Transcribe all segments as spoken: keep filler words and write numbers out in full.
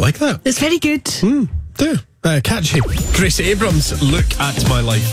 like that. It's very good. Mm, do. Uh, catchy. Grace Abrams, Look at My Life.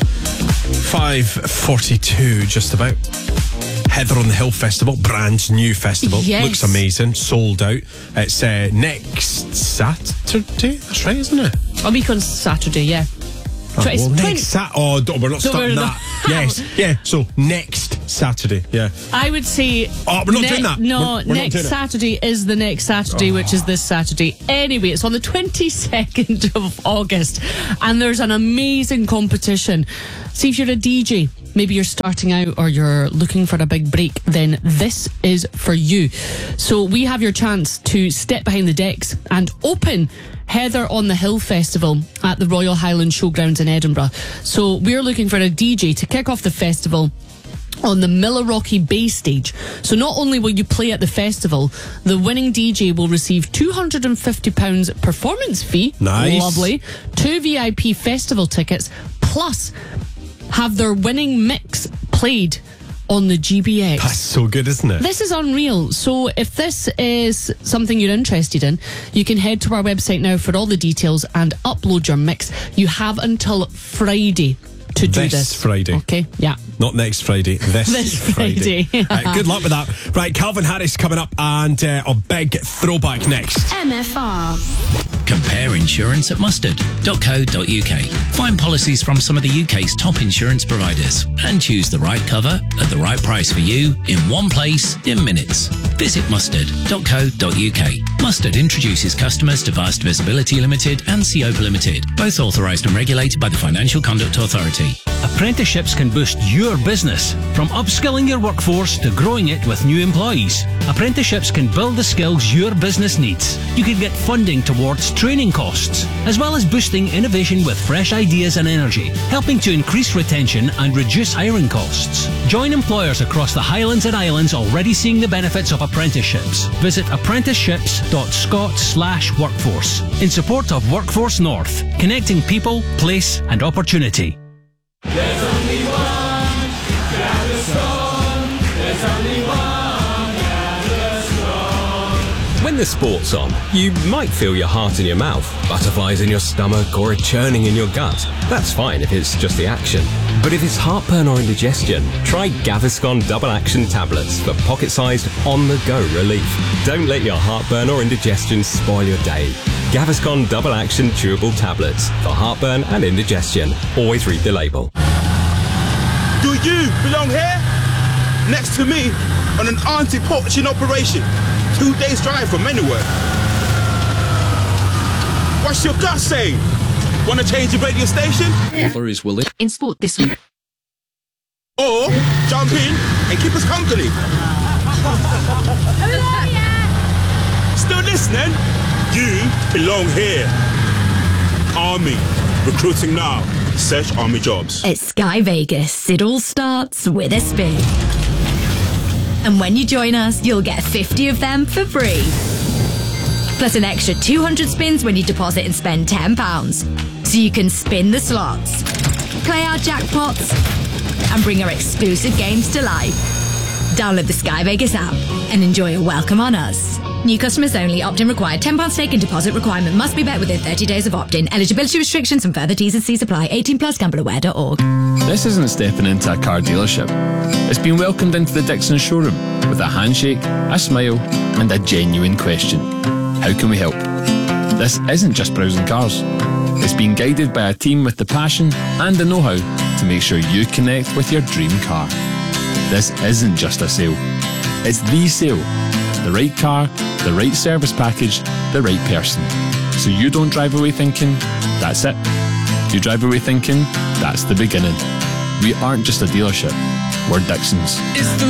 five forty-two, just about. Heather on the Hill Festival, brand new festival. Yes. Looks amazing, sold out. It's uh, next Saturday, that's right, isn't it? A week on Saturday, yeah. Oh, twenty, well, twenty next Sat. Oh, don't, we're not starting we're that. not. Yes, yeah. So next Saturday, yeah. I would say. Oh, we're not doing that. No, We're- we're not next doing it. Saturday is the next Saturday, Oh. which is this Saturday. Anyway, it's on the twenty-second of August, and there's an amazing competition. See, if you're a D J, maybe you're starting out or you're looking for a big break, then this is for you. So we have your chance to step behind the decks and open Heather on the Hill Festival at the Royal Highland Showgrounds in Edinburgh. So we're looking for a D J to kick off the festival on the Millerrocky Bay stage. So not only will you play at the festival, the winning D J will receive two hundred fifty pounds performance fee. Nice. Lovely. Two V I P festival tickets, plus have their winning mix played on the G B X. That's so good, isn't it? This is unreal. So if this is something you're interested in, you can head to our website now for all the details and upload your mix. You have until Friday to do This this. Friday. Okay, yeah. Not next Friday, this, This Friday. Right, good luck with that. Right, Calvin Harris coming up, and uh, a big throwback next. M F R. Compare insurance at mustard dot co dot uk. Find policies from some of the U K's top insurance providers and choose the right cover at the right price for you in one place in minutes. Visit mustard dot co dot uk. Mustard introduces customers to Vast Visibility Limited and Seopa Limited, both authorised and regulated by the Financial Conduct Authority. Apprenticeships can boost your business, from upskilling your workforce to growing it with new employees. Apprenticeships can build the skills your business needs. You can get funding towards training costs, as well as boosting innovation with fresh ideas and energy, helping to increase retention and reduce hiring costs. Join employers across the Highlands and Islands already seeing the benefits of apprenticeships. Visit apprenticeships dot scot slash workforce in support of Workforce North, connecting people, place and opportunity. There's only one Gaviscon. There's only one Gaviscon. When the sport's on, you might feel your heart in your mouth, butterflies in your stomach, or a churning in your gut. That's fine if it's just the action. But if it's heartburn or indigestion, try Gaviscon Double Action Tablets for pocket-sized, on-the-go relief. Don't let your heartburn or indigestion spoil your day. Gaviscon Double Action Chewable Tablets for heartburn and indigestion. Always read the label. Do you belong here? Next to me on an anti-poaching operation. Two days drive from anywhere. What's your gut saying? Want to change your radio station? Author is willing. In sport this week. Or jump in and keep us company. Still listening? You belong here. Army. Recruiting now. Search Army jobs. At Sky Vegas, it all starts with a spin. And when you join us, you'll get fifty of them for free. Plus an extra two hundred spins when you deposit and spend ten pounds. So you can spin the slots, play our jackpots, and bring our exclusive games to life. Download the Sky Vegas app and enjoy a welcome on us. New customers only. Opt-in required. ten pounds stake and deposit requirement must be met within thirty days of opt-in. Eligibility restrictions and further T's and C's apply. eighteen plus gamble aware dot org. This isn't stepping into a car dealership. It's been welcomed into the Dixon showroom with a handshake, a smile and a genuine question. How can we help? This isn't just browsing cars. It's been guided by a team with the passion and the know-how to make sure you connect with your dream car. This isn't just a sale. It's the sale. The right car, the right service package, the right person. So you don't drive away thinking, that's it. You drive away thinking, that's the beginning. We aren't just a dealership, we're Dixons. It's the